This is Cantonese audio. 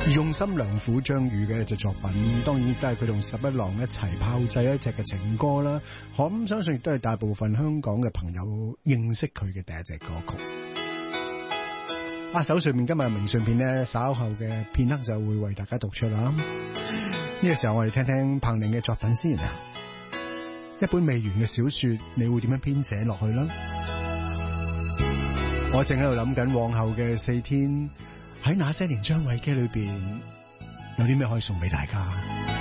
用心良苦張宇嘅一隻作品，當然都係佢同十一郎一齊炮製一隻嘅情歌啦。我諗相信亦都係大部分香港嘅朋友認識佢嘅第一隻歌曲。手上面今日嘅明信片呢，稍後嘅片刻就會為大家讀出啦。呢個時候我哋聽聽彭羚嘅作品先啊。一本未完嘅小說，你會點樣編寫落去呢？我正喺度諗緊往後嘅4天，喺那些年張衛基裏邊有啲咩可以送俾大家。